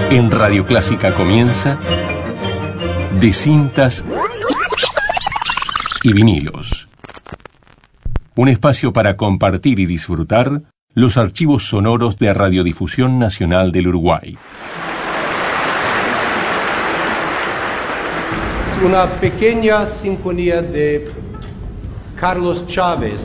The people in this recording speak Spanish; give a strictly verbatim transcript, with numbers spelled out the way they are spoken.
En Radio Clásica comienza De Cintas y Vinilos. Un espacio para compartir y disfrutar los archivos sonoros de Radiodifusión Nacional del Uruguay. Es una pequeña sinfonía de Carlos Chávez,